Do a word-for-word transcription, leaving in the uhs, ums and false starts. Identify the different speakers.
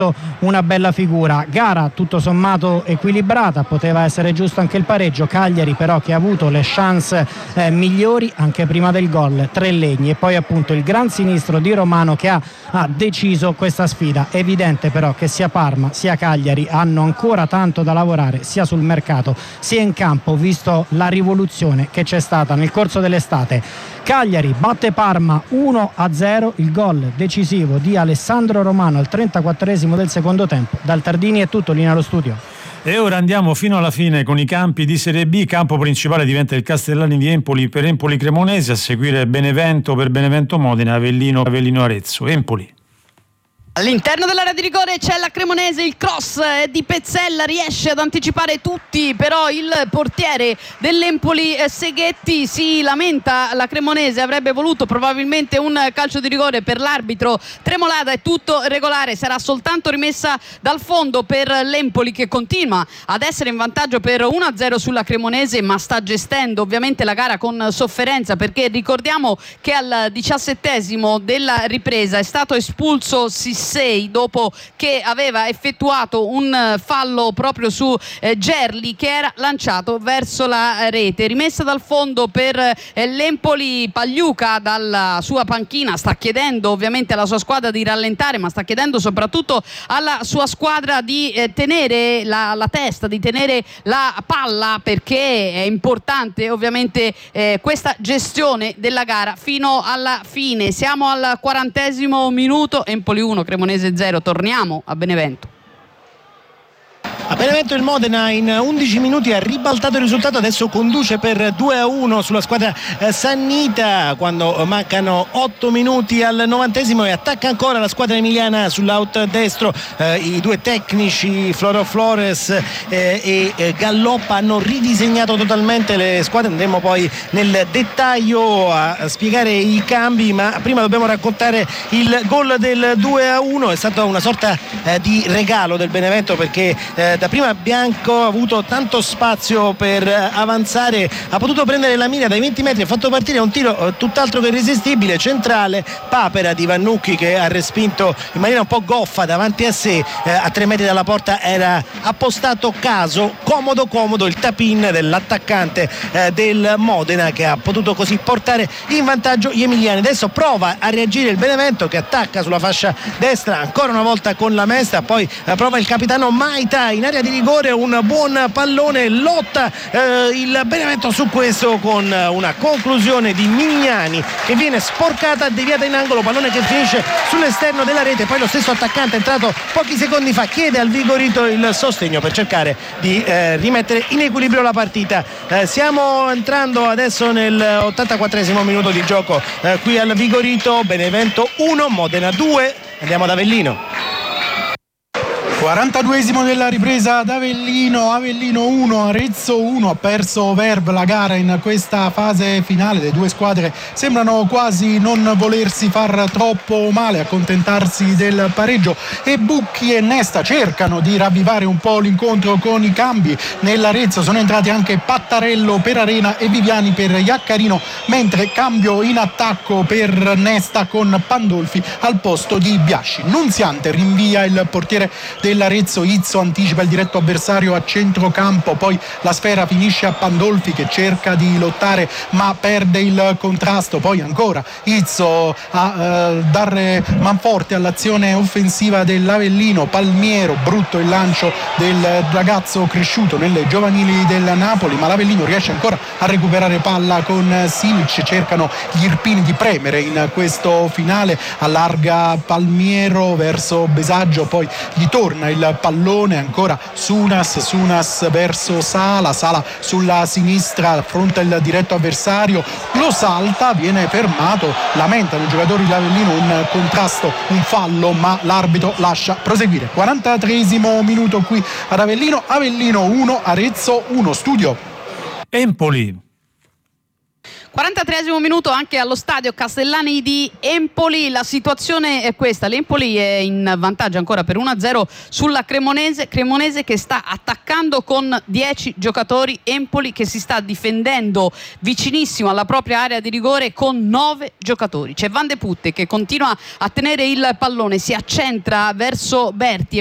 Speaker 1: una bella figura. Gara tutto sommato equilibrata, poteva essere giusto anche il pareggio. Cagliari però che ha avuto le chance eh, migliori anche prima del gol, Trelegni, e poi appunto il gran sinistro di Romano che ha, ha deciso questa sfida. È evidente però che sia Parma sia Cagliari hanno ancora tanto da lavorare sia sul mercato sia in campo, visto la rivoluzione che c'è stata nel corso dell'estate. Cagliari batte Parma uno a zero, il gol decisivo di Alessandro Romano al trentaquattresimo del secondo tempo. Dal Tardini è tutto, linea allo studio.
Speaker 2: E ora andiamo fino alla fine con i campi di Serie B. Campo principale diventa il Castellani di Empoli per Empoli Cremonese, a seguire Benevento per Benevento Modena, Avellino Avellino Arezzo. Empoli.
Speaker 3: All'interno dell'area di rigore c'è la Cremonese, il cross di Pezzella riesce ad anticipare tutti, però il portiere dell'Empoli Seghetti si lamenta. La Cremonese avrebbe voluto probabilmente un calcio di rigore, per l'arbitro Tremolada è tutto regolare, sarà soltanto rimessa dal fondo per l'Empoli, che continua ad essere in vantaggio per uno a zero sulla Cremonese, ma sta gestendo ovviamente la gara con sofferenza, perché ricordiamo che al diciassettesimo della ripresa è stato espulso Sissé dopo che aveva effettuato un fallo proprio su eh, Gerli, che era lanciato verso la rete. Rimessa dal fondo per eh, l'Empoli. Pagliuca dalla sua panchina sta chiedendo ovviamente alla sua squadra di rallentare, ma sta chiedendo soprattutto alla sua squadra di eh, tenere la, la testa, di tenere la palla, perché è importante ovviamente eh, questa gestione della gara fino alla fine. Siamo al quarantesimo minuto, Empoli uno Cremonese zero. Torniamo a Benevento.
Speaker 4: A Benevento il Modena in undici minuti ha ribaltato il risultato, adesso conduce per due a uno sulla squadra sannita quando mancano otto minuti al novantesimo, e attacca ancora la squadra emiliana sull'out destro. Eh, i due tecnici Floro Flores eh, e eh, Galloppa hanno ridisegnato totalmente le squadre, andremo poi nel dettaglio a spiegare i cambi, ma prima dobbiamo raccontare il gol del due a uno. È stata una sorta eh, di regalo del Benevento, perché eh, da prima Bianco ha avuto tanto spazio per avanzare, ha potuto prendere la mira dai venti metri, ha fatto partire un tiro tutt'altro che irresistibile centrale. Papera di Vannucchi che ha respinto in maniera un po' goffa davanti a sé, eh, a tre metri dalla porta era appostato Caso, comodo comodo il tap-in dell'attaccante eh, del Modena, che ha potuto così portare in vantaggio gli emiliani. Adesso prova a reagire il Benevento, che attacca sulla fascia destra ancora una volta con la Mestra, poi eh, prova il capitano Maita in area di rigore, un buon pallone, lotta eh, il Benevento su questo con una conclusione di Mignani che viene sporcata, deviata in angolo, pallone che finisce sull'esterno della rete. Poi lo stesso attaccante, entrato pochi secondi fa, chiede al Vigorito il sostegno per cercare di eh, rimettere in equilibrio la partita. Eh, stiamo entrando adesso nel ottantaquattresimo minuto di gioco eh, qui al Vigorito. Benevento uno Modena due, andiamo ad Avellino.
Speaker 5: quarantaduesimo della ripresa ad Avellino, Avellino uno, Arezzo uno. Ha perso Verve la gara in questa fase finale. Le due squadre sembrano quasi non volersi far troppo male, accontentarsi del pareggio, e Bucchi e Nesta cercano di ravvivare un po' l'incontro con i cambi. Nell'Arezzo sono entrati anche Pattarello per Arena e Viviani per Iaccarino, mentre cambio in attacco per Nesta con Pandolfi al posto di Biasci. Nunziante rinvia il portiere del dell'Arezzo, Izzo anticipa il diretto avversario a centrocampo, poi la sfera finisce a Pandolfi che cerca di lottare ma perde il contrasto, poi ancora Izzo a eh, dare manforte all'azione offensiva dell'Avellino. Palmiero, brutto il lancio del ragazzo cresciuto nelle giovanili del Napoli, ma l'Avellino riesce ancora a recuperare palla con Silic. Cercano gli irpini di premere in questo finale, allarga Palmiero verso Besaggio, poi gli torna il pallone, ancora Sunas, Sunas verso Sala, Sala sulla sinistra affronta il diretto avversario, lo salta, viene fermato, lamentano i giocatori dell'Avellino un contrasto, un fallo, ma l'arbitro lascia proseguire. quarantatreesimo minuto qui ad Avellino, Avellino uno, Arezzo uno. Studio
Speaker 2: Empoli.
Speaker 3: quarantatreesimo minuto anche allo stadio Castellani di Empoli. La situazione è questa: l'Empoli è in vantaggio ancora per uno a zero sulla Cremonese, Cremonese che sta attaccando con dieci giocatori, Empoli che si sta difendendo vicinissimo alla propria area di rigore con nove giocatori. C'è Van de Putte che continua a tenere il pallone, si accentra verso Berti